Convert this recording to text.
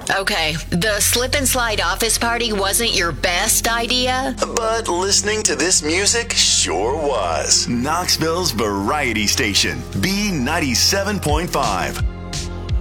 Okay, the slip and slide office party wasn't your best idea? But listening to this music sure was. Knoxville's Variety Station, B97.5.